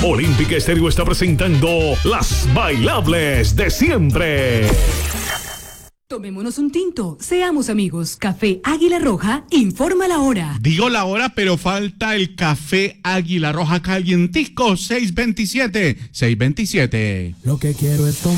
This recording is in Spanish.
Olímpica Estéreo está presentando Las Bailables de Siempre. Tomémonos un tinto, seamos amigos. Café Águila Roja informa la hora. Digo la hora, pero falta el café Águila Roja calientico, 6:27. Lo que quiero es tomar